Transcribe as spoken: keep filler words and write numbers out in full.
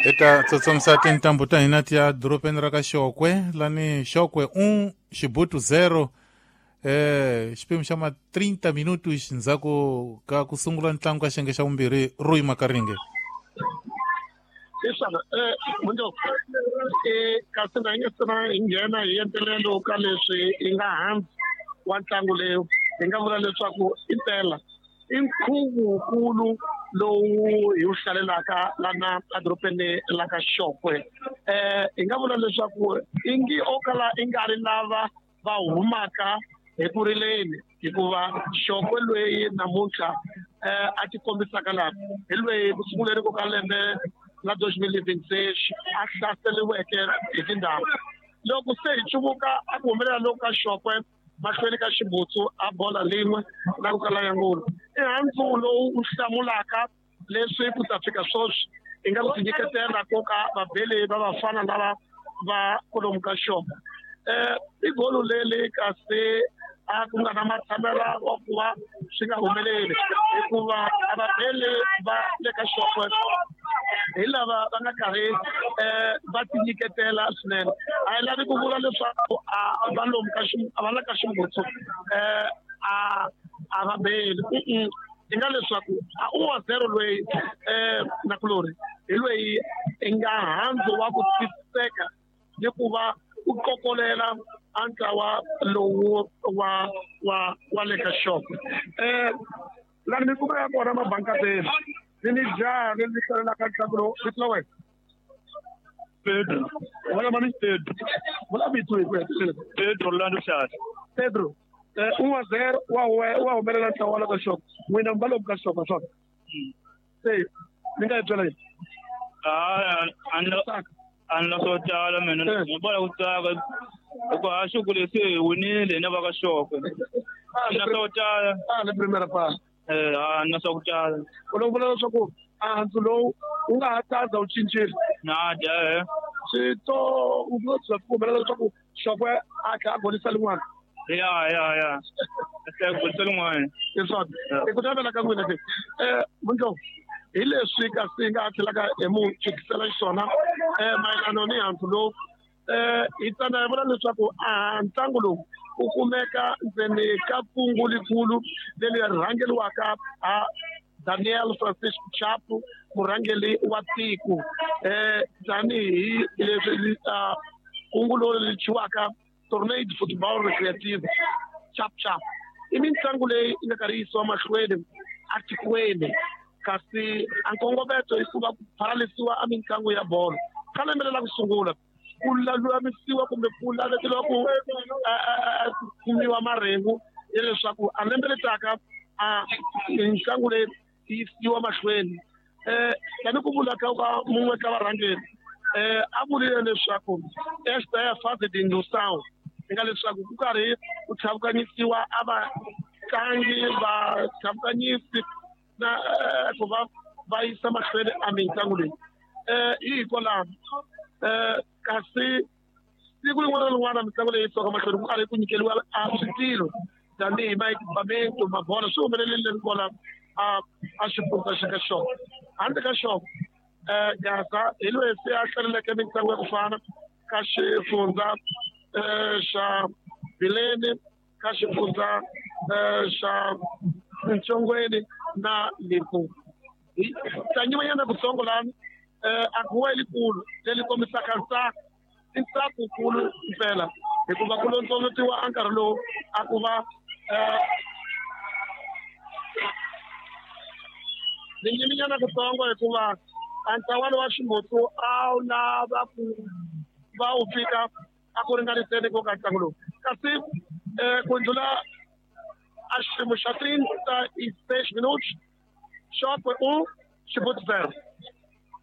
Eta tsotsomsati ntambu ta hina tia dropeni ra ka Xokwe lani Xokwe um Xibutu zero eh xipimo xa ma trinta minutos ndzhaku ka ku sungula ntlangu ka xiyenge xa vumbirhi Rui Makaringe. Isana eh mundo eh kasi na inga sana ingena yentelelo ka leswi inga hansi wa ntlangu leyo inga vula leswaku impela inkhuvu kulu lowu hi wu hlalelaka lana adropeni la ka Xokwe eh inga vula leswaku ingi okala ingari lava va humaka hi ku rileni hikuva Xokwe loyi namuntlha eh a ti kombisaka laha hi loyi ku sunguleni ko ka lembe la deux mille vingt-six a hlaseliweke hi tindhawu loko se hi chuvuka a ku humelela loko ka Xokwe mahlweni ka xibutsu a bola limwe na ku kala yangulu ehandzu lowu u hlamulaka leswi ku ta fika swoswi i nga ku ti nyiketela koka vabeli va vafana lava va kolomu ka Xokwe eh i golu leli kasi a ku nga na mathamela wa ku va swi nga humeleli hikuva vabeli va le ka Xokwe hi lava va nga karhi eh va ti nyiketela swinene a hi lavi ku vula leswaku a va lomu ka a va la ka ximbutsu eh a a va beli i nga leswaku a u wa zero loyi eh nakulori hi loyi i nga handzu wa ku twisiseka ni ku va u kokolela a ntlawa lowu wa wa wa le ka Xokwe eh lani mi kuma ya kona mabankateni ni ni jaha ni ni hlelela ka ntlangu lowu vitla wena Pedro wala mani Pedro wala vitu hi ku hetisela Pedro Orlando Shaka Pedro eh un a zero wa wa humelela ntlawa la ka Xokwe n'wina mi va lomu ka Xokwe swona se ni nga hi byela yini ah anlo anlo so tala mina ni vona ku tsaka ku ha xuku lesi hi winile na va ka Xokwe na so tala ah le primera pa eh ah na so tala u lo vula leswaku a handzu lowu u nga ha tsaza u cincile na ja swi to u ngo tswa ku humelela leswaku Xokwe a kha a golisa lin'wana ya ya ya se ku tselungwana leswaku i ku tavela ka n'wina ke eh mundo hi leswi kasi nga tlhelaka hi mu chikisela xiswona eh mayelana ni handzu lowu eh hi tsana hi vula leswaku a ntlangu lowu u kumeka ndzeni ka kungu likulu leri rhangeliwaka a Daniel Francis Chapu murhangeli wa tiko eh tanihi leswi kungu leri chiwaka torneo de football recreative chap chap i mitlangu leyi i nga karhi yisiwa mahlweni a tikweni kasi a nkongoveto i ku va ku pharalisiwa a mitlangu ya bolo ka lembe la ku sungula ku lulamisiwa kumbe ku lavekeliwa ku kumiwa marhengu ya leswaku a lembe letaka a mitlangu leyi yi yisiwa mahlweni eh tani ku vula ka mun'we ka varhangeri eh a vulile leswaku esta ya fase d'indução eka leswaku ku karhi ku tlhavukanyisiwa a vatlangi va tlhavukanyisi na ku va va yisa mahlweni a mitlangu leyi eh hikwalaho eh kasi siku rin'wana na rin'wana mitlangu leyi yisiwaka mahlweni ku karhi ku nyikeliwa a switilo tanihi maekipamento mabolo swi humelelile kona a a xifundza xa ka Xokwe handle ka Xokwe eh gasa hi loyi se a hlaleleke mitlangu ya ku fana ka xifundza eh xa Bileni ka xifundza eh xa Ntsongweni na Limpopo tanyimanyana kutsongo lani eh akuwa likulu leri kombisaka ntsako i ntsako kulu mpela hikuva ku lontsolotiwa a nkarhi lowu a ku va eh Ninyiminyana kutsongo hikuva a ntlawa wa ximotsu a wu lava ku va wu fika a ku ringaniseni ko ka ntlangu lowu kasi eh ku ndlhula a xiyimo xa trinta e seis minutos Xokwe um Xibutu zero